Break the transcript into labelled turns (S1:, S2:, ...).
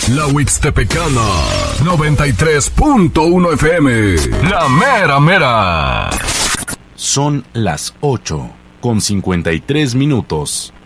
S1: La Huixtepecana, 93.1 FM. La mera mera.
S2: Son las 8:53.